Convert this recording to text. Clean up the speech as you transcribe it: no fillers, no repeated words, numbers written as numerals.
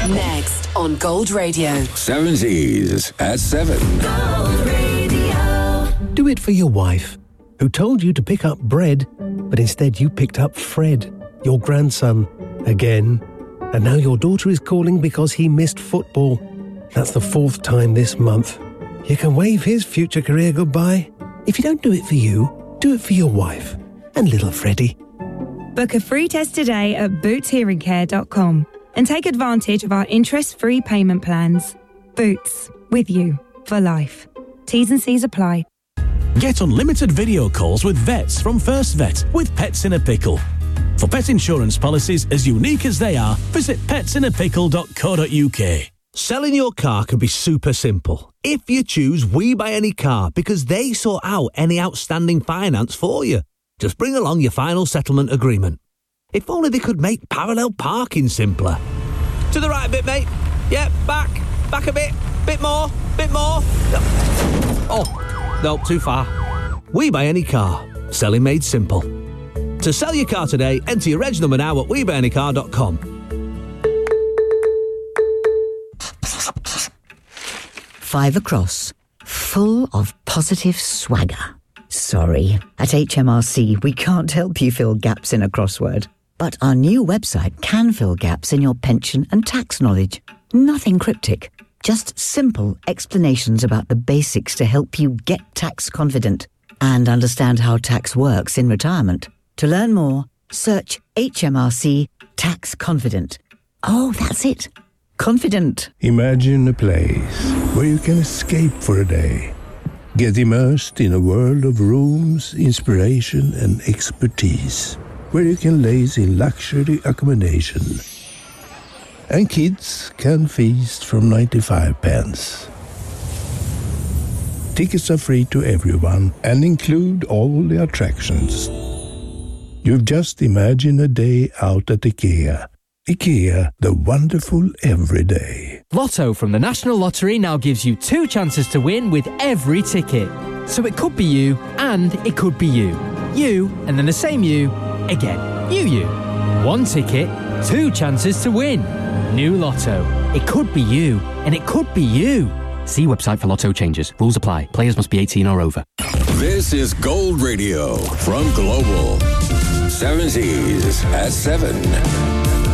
Next on Gold Radio. 70s at 7. Gold Radio. Do it for your wife, who told you to pick up bread, but instead you picked up Fred, your grandson, again. And now your daughter is calling because he missed football. That's the 4th time this month. You can wave his future career goodbye. If you don't do it for you, do it for your wife and little Freddie. Book a free test today at bootshearingcare.com and take advantage of our interest-free payment plans. Boots, with you for life. T's and C's apply. Get unlimited video calls with vets from First Vet with Pets in a Pickle. For pet insurance policies as unique as they are, visit petsinapickle.co.uk. Selling your car can be super simple if you choose We Buy Any Car, because they sort out any outstanding finance for you. Just bring along your final settlement agreement. If only they could make parallel parking simpler. To the right a bit, mate. Yeah, back a bit more. Oh, no, too far. We Buy Any Car. Selling made simple. To sell your car today, enter your reg number now at webuyanycar.com. Five across, full of positive swagger. Sorry, at HMRC we can't help you fill gaps in a crossword. But our new website can fill gaps in your pension and tax knowledge. Nothing cryptic, just simple explanations about the basics to help you get tax confident and understand how tax works in retirement. To learn more, search HMRC Tax Confident. Oh, that's it. Confident. Imagine a place where you can escape for a day. Get immersed in a world of rooms, inspiration and expertise. Where you can laze in luxury accommodation. And kids can feast from 95 pence. Tickets are free to everyone and include all the attractions. You've just imagined a day out at IKEA. IKEA, the wonderful everyday. Lotto from the National Lottery now gives you 2 chances to win with every ticket. So it could be you and it could be you. You and then the same you again. You. 1 ticket, 2 chances to win. New Lotto. It could be you and it could be you. See website for Lotto changes. Rules apply. Players must be 18 or over. This is Gold Radio from Global. 70s at 7.